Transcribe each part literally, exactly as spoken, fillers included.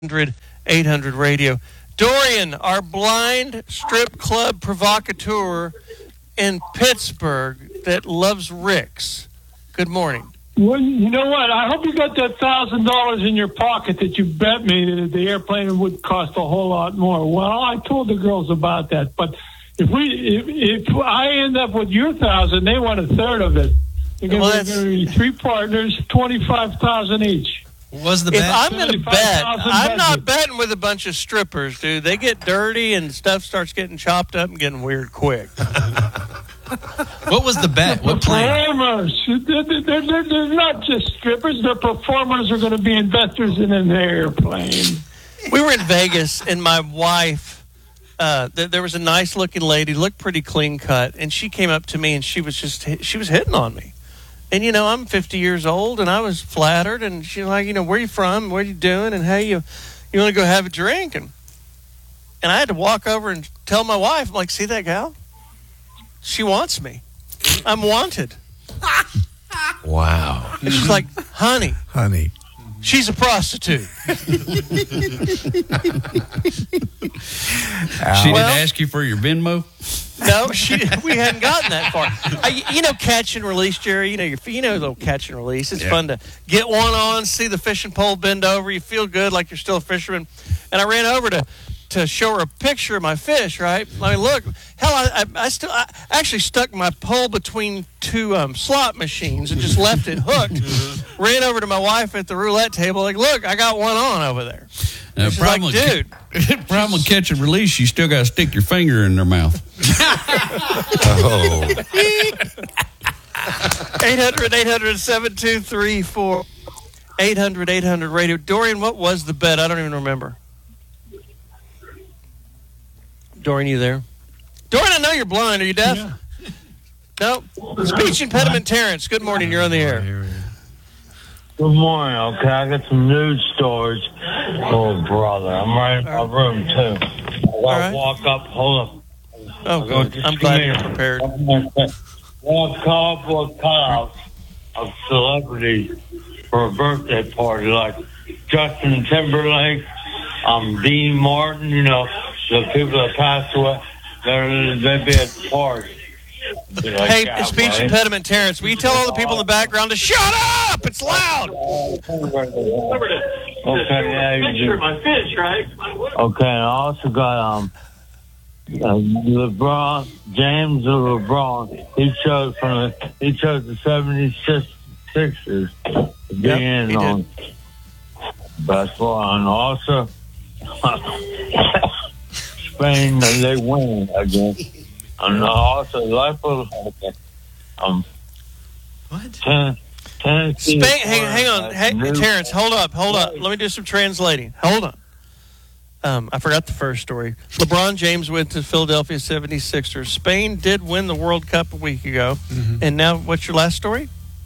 hundred eight hundred radio. Dorian, our blind strip club provocateur in Pittsburgh that loves Rick's. Good morning. Well, you know what? I hope you got that thousand dollars in your pocket that you bet me that the airplane would cost a whole lot more. Well, I told the girls about that, but if we if, if I end up with your thousand, they want a third of it. They're Well, going to be three partners, twenty-five thousand each. Was the If bet? I'm going to bet, I'm not budget. betting with a bunch of strippers, dude. They get dirty and stuff starts getting chopped up and getting weird quick. What was the bet? What plan? Performers. They're, they're, they're, they're not just strippers. They're performers who are going to be investors in an airplane. We were in Vegas, and my wife, uh, th- there was a nice-looking lady, looked pretty clean-cut, and she came up to me, and she was just, she was hitting on me. And, you know, I'm fifty years old, and I was flattered, and she's like, you know, where you from? What are you doing? And hey, you, you want to go have a drink? And, and I had to walk over and tell my wife, I'm like, see that gal? She wants me. I'm wanted. Wow. And she's like, honey, Honey. she's a prostitute. She Well- didn't ask you for your Venmo? No, she, we hadn't gotten that far. I, you know, catch and release, Jerry. You know, your, you know, little catch and release. It's Yeah. fun to get one on, see the fishing pole bend over. You feel good, like you're still a fisherman. And I ran over to to show her a picture of my fish. Right? I mean, look, hell, I, I, I still I actually stuck my pole between two um, slot machines and just left it hooked. Ran over to my wife at the roulette table. Like, look, I got one on over there. Uh, She's like, with- dude. problem with catch and release, you still got to stick your finger in their mouth. Oh. eight hundred eight hundred seven two three four eight hundred eight hundred radio. Dorian, what was the bet? I don't even remember. Dorian, you there? Dorian, I know you're blind. Are you deaf? Yeah. No. Speech impediment Terrence. Good morning. You're on the air. Good morning. Okay, I got some news stories. Oh, brother, I'm right in my room too. I gotta right. walk up. Hold up. Oh, good. I'm glad you're prepared. Well, cardboard cutouts of celebrities for a birthday party, like Justin Timberlake, um, Dean Martin. You know, the people that passed away. They're, they'd be at the party. Be like Hey, that, speech right? impediment Terrence, will you tell all the people in the background to shut up? It's loud. Okay, yeah, you do. my fish, right? Okay, and I also got um uh, LeBron James or LeBron. He chose from the he chose the seventy-six Sixers to be Yep, in he on basketball, and also Spain they win again, and also Liverpool um What? ten, Tennessee. Spain, hang, hang on. Hey, New- Terrence, hold up, hold up. Let me do some translating. Hold on. Um, I forgot the first story. LeBron James went to Philadelphia seventy-sixers. Spain did win the World Cup a week ago. Mm-hmm. And now, what's your last story?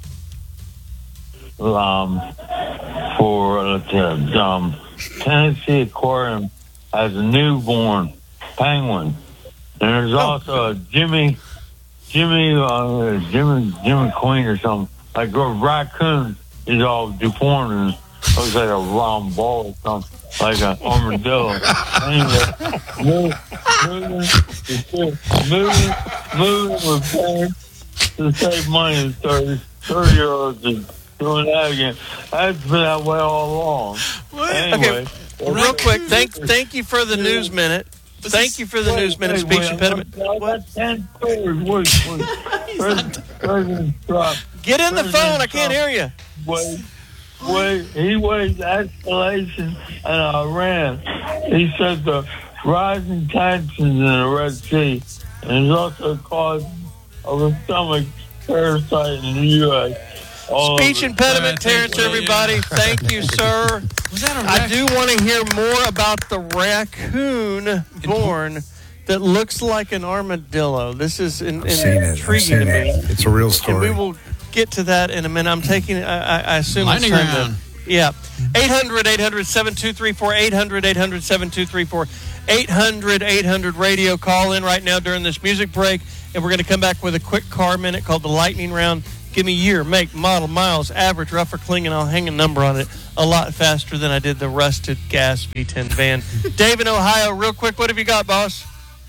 um, for uh, the um, Tennessee Aquarium has a newborn penguin, and there's Oh. also a Jimmy, Jimmy, uh, Jimmy, Jimmy Queen or something like a raccoon. Is all deformed and looks like a round ball or something, like an armadillo. Anyway, move, moving, moving, moving with parents to save money. thirty, thirty year olds is doing that again. That's been that way all along. Anyway, Well, real quick, thank thank you for the news minute. Thank you for the news minute speech impediment. I got ten stories. Wait, wait. President, President Trump. Get in the President phone. I can't Trump hear you. Wait, wait. He waged escalation in Iran. He said the rising tensions in the Red Sea and is also cause of a stomach parasite in the U S. All Speech over. impediment, Uh, Terrence, thank you. everybody. Thank you, sir. Was that a I rac- do want to hear more about the raccoon born that looks like an armadillo. This is in, I've seen it. I've intriguing seen to me. it. It's a real And story. we will get to that in a minute. I'm taking, I, I, I assume Lightning it's time round. to, yeah. eight hundred eight hundred seven two three four, eight hundred eight hundred seven two three four, eight hundred eight hundred radio. Call in right now during this music break, and we're going to come back with a quick car minute called the Lightning Round. Give me year, make, model, miles, average, rough or clean, and I'll hang a number on it a lot faster than I did the rusted gas V ten van. Dave in Ohio, real quick, what have you got, boss?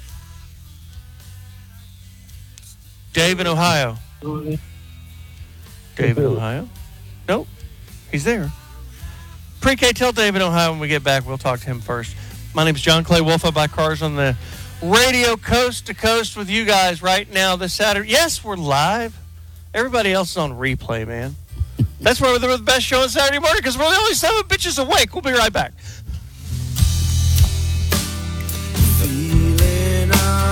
Dave in Ohio. Dave in Ohio? Nope. He's there. Pre-K, tell Dave in Ohio when we get back. We'll talk to him first. My name is John Clay Wolf. I buy cars on the radio coast to coast with you guys right now this Saturday. Yes, we're live. Everybody else is on replay, man. That's why we're the best show on Saturday morning, because we're the only seven bitches awake. We'll be right back. Feeling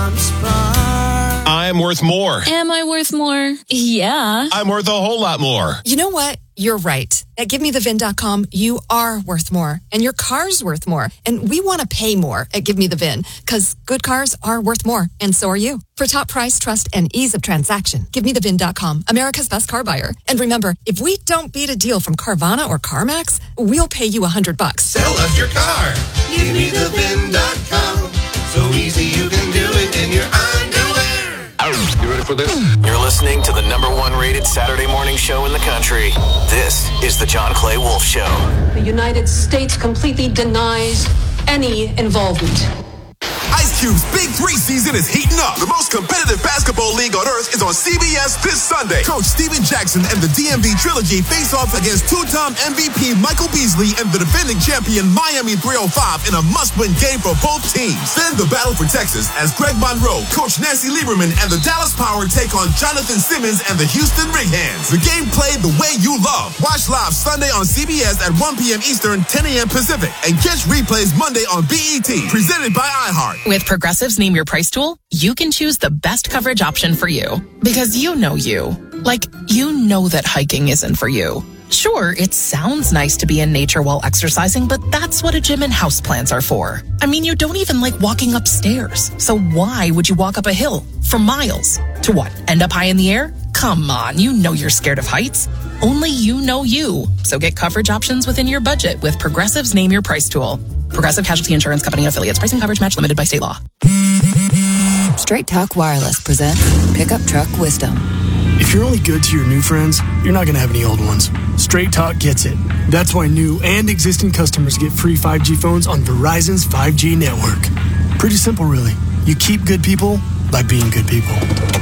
uninspired. I'm worth more. Am I worth more? Yeah. I'm worth a whole lot more. You know what? You're right. At give me the V I N dot com, you are worth more, and your car's worth more. And we want to pay more at Give Me the V I N, because good cars are worth more, and so are you. For top price, trust, and ease of transaction, give me the V I N dot com, America's best car buyer. And remember, if we don't beat a deal from Carvana or CarMax, we'll pay you a hundred bucks. Sell us your car. Give me the V I N dot com. So easy you can do it in your underwear. You ready for this? You're listening to the number one rated Saturday morning show in the country. This is the John Clay Wolf Show. The United States completely denies any involvement. Ice Cube's Big Three season is heating up. The most competitive basketball league on earth is on C B S this Sunday. Coach Steven Jackson and the D M V Trilogy face off against two-time M V P Michael Beasley and the defending champion Miami three oh five in a must-win game for both teams. Then the battle for Texas as Greg Monroe, Coach Nancy Lieberman, and the Dallas Power take on Jonathan Simmons and the Houston Ringhands. The game played the way you love. Watch live Sunday on C B S at one p.m. Eastern, ten a.m. Pacific, and catch replays Monday on B E T. Presented by iHeart. With Progressive's Name Your Price tool, you can choose the best coverage option for you. Because you know you. Like, you know that hiking isn't for you. Sure, it sounds nice to be in nature while exercising, but that's what a gym and houseplants are for. I mean, you don't even like walking upstairs. So why would you walk up a hill for miles? To what, end up high in the air? Come on, you know you're scared of heights. Only you know you. So get coverage options within your budget with Progressive's Name Your Price tool. Progressive Casualty Insurance Company and Affiliates. Pricing coverage match limited by state law. Straight Talk Wireless presents Pickup Truck Wisdom. If you're only good to your new friends, you're not going to have any old ones. Straight Talk gets it. That's why new and existing customers get free five G phones on Verizon's five G network. Pretty simple, really. You keep good people by being good people.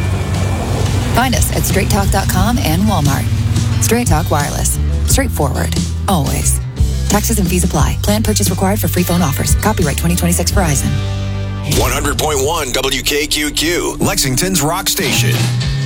Find us at straight talk dot com and Walmart. Straight Talk Wireless. Straightforward. Always. Taxes and fees apply. Plan purchase required for free phone offers. Copyright twenty twenty-six Verizon. one hundred point one W K Q Q, Lexington's rock station.